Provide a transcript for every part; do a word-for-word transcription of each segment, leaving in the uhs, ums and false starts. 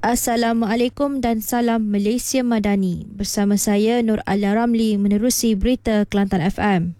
Assalamualaikum dan salam Malaysia Madani. Bersama saya Nur Alia Ramli menerusi berita Kelantan F M.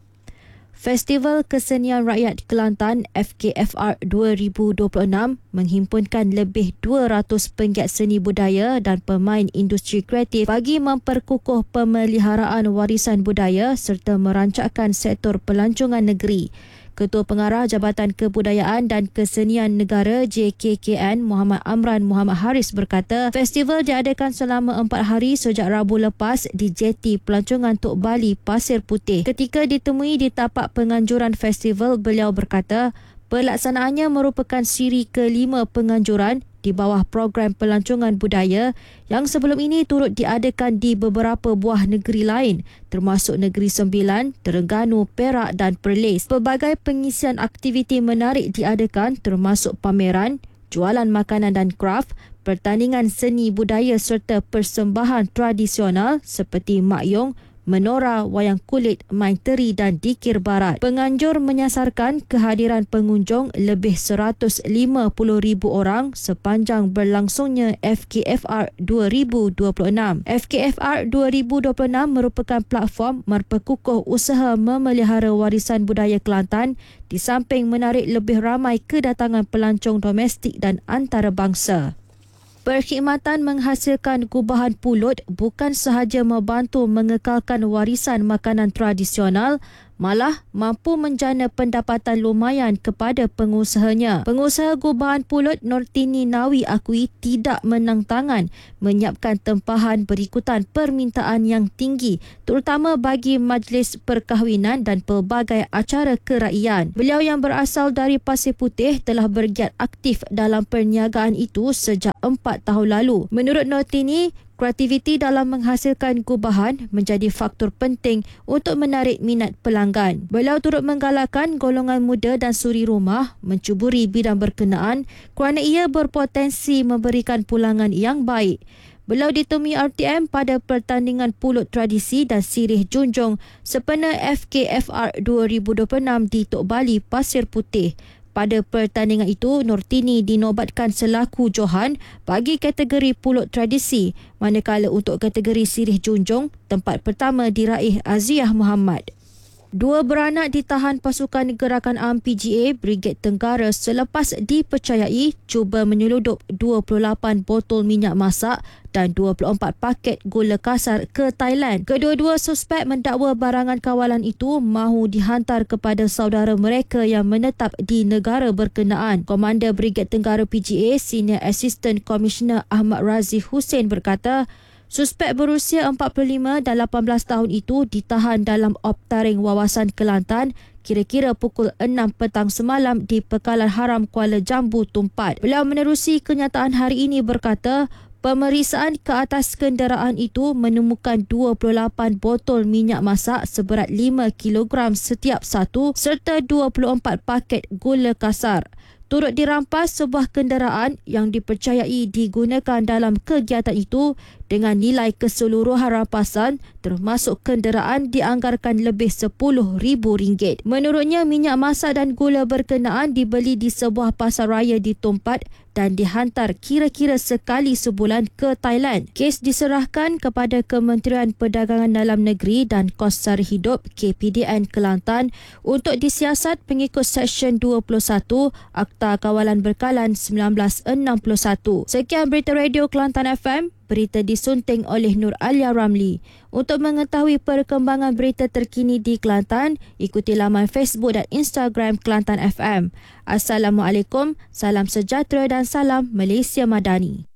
Festival Kesenian Rakyat Kelantan F K F R dua ribu dua puluh enam menghimpunkan lebih dua ratus penggiat seni budaya dan pemain industri kreatif bagi memperkukuh pemeliharaan warisan budaya serta merancangkan sektor pelancongan negeri. Ketua Pengarah Jabatan Kebudayaan dan Kesenian Negara J K K N Muhammad Amran Muhammad Haris berkata, festival diadakan selama empat hari sejak Rabu lepas di Jeti Pelancongan Tok Bali, Pasir Putih. Ketika ditemui di tapak penganjuran festival, beliau berkata, pelaksanaannya merupakan siri kelima penganjuran di bawah program pelancongan budaya yang sebelum ini turut diadakan di beberapa buah negeri lain termasuk Negeri Sembilan, Terengganu, Perak dan Perlis. Pelbagai pengisian aktiviti menarik diadakan termasuk pameran, jualan makanan dan kraf, pertandingan seni budaya serta persembahan tradisional seperti makyong, menora, wayang kulit, main teri dan dikir barat. Penganjur menyasarkan kehadiran pengunjung lebih seratus lima puluh ribu orang sepanjang berlangsungnya F K F R dua ribu dua puluh enam. F K F R dua ribu dua puluh enam merupakan platform memperkukuh usaha memelihara warisan budaya Kelantan di samping menarik lebih ramai kedatangan pelancong domestik dan antarabangsa. Perkhidmatan menghasilkan gubahan pulut bukan sahaja membantu mengekalkan warisan makanan tradisional, malah mampu menjana pendapatan lumayan kepada pengusahanya. Pengusaha gubahan pulut Nortini Nawi akui tidak menang tangan menyiapkan tempahan berikutan permintaan yang tinggi terutama bagi majlis perkahwinan dan pelbagai acara keraian. Beliau yang berasal dari Pasir Putih telah bergiat aktif dalam perniagaan itu sejak empat tahun lalu. Menurut Nortini, kreativiti dalam menghasilkan gubahan menjadi faktor penting untuk menarik minat pelanggan. Beliau turut menggalakkan golongan muda dan suri rumah mencuburi bidang berkenaan kerana ia berpotensi memberikan pulangan yang baik. Beliau ditemui R T M pada pertandingan pulut tradisi dan sirih junjung sempena F K F R dua ribu dua puluh enam di Tok Bali, Pasir Putih. Pada pertandingan itu, Nortini dinobatkan selaku johan bagi kategori pulut tradisi, manakala untuk kategori sirih junjung, tempat pertama diraih Aziah Muhammad. Dua beranak ditahan pasukan gerakan A M P G A Brigade Tenggara selepas dipercayai cuba menyeludup dua puluh lapan botol minyak masak dan dua puluh empat paket gula kasar ke Thailand. Kedua-dua suspek mendakwa barangan kawalan itu mahu dihantar kepada saudara mereka yang menetap di negara berkenaan. Komander Brigade Tenggara P G A Senior Assistant Commissioner Ahmad Razi Hussein berkata, suspek berusia empat puluh lima dan lapan belas tahun itu ditahan dalam optaring wawasan Kelantan kira-kira pukul enam petang semalam di Pekalan Haram Kuala Jambu, Tumpat. Beliau menerusi kenyataan hari ini berkata, pemeriksaan ke atas kenderaan itu menemukan dua puluh lapan botol minyak masak seberat lima kilogram setiap satu serta dua puluh empat paket gula kasar. Turut dirampas sebuah kenderaan yang dipercayai digunakan dalam kegiatan itu dengan nilai keseluruhan rampasan termasuk kenderaan dianggarkan lebih sepuluh ribu ringgit. Menurutnya, minyak masak dan gula berkenaan dibeli di sebuah pasar raya di Tumpat dan dihantar kira-kira sekali sebulan ke Thailand. Kes diserahkan kepada Kementerian Perdagangan Dalam Negeri dan Kos Sara Hidup K P D N Kelantan untuk disiasat pengikut Seksyen dua puluh satu Akta Kawalan Berkalan seribu sembilan ratus enam puluh satu. Sekian berita radio Kelantan F M. Berita disunting oleh Nur Alia Ramli. Untuk mengetahui perkembangan berita terkini di Kelantan, ikuti laman Facebook dan Instagram Kelantan F M. Assalamualaikum, salam sejahtera dan salam Malaysia Madani.